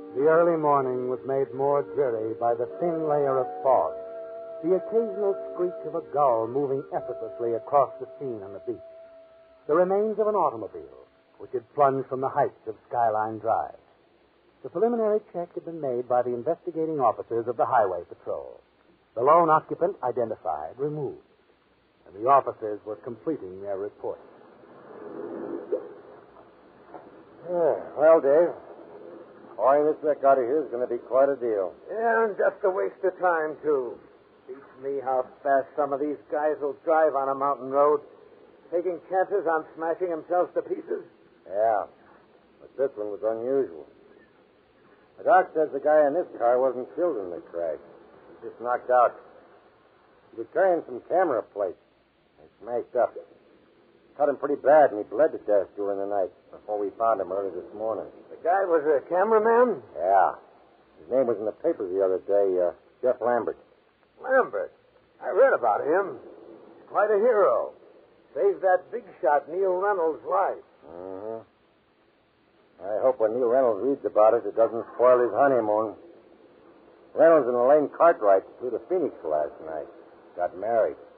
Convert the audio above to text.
The early morning was made more dreary by the thin layer of fog, the occasional screech of a gull moving effortlessly across the scene on the beach, the remains of an automobile which had plunged from the heights of Skyline Drive. The preliminary check had been made by the investigating officers of the Highway Patrol. The lone occupant identified, removed, and the officers were completing their report. Well, Dave, hauling this wreck out of here is going to be quite a deal. Yeah, and just a waste of time, too. Beats me how fast some of these guys will drive on a mountain road, taking chances on smashing themselves to pieces. Yeah, but this one was unusual. The doc says the guy in this car wasn't killed in the crash. He just knocked out. He was carrying some camera plates. They smashed up. Cut him pretty bad, and he bled to death during the night before we found him early this morning. The guy was a cameraman? Yeah. His name was in the papers the other day, Jeff Lambert. Lambert? I read about him. He's quite a hero. Saved that big shot Neil Reynolds' life. Mm-hmm. I hope when Neil Reynolds reads about it, it doesn't spoil his honeymoon. Reynolds and Elaine Cartwright flew to Phoenix last night. Got married.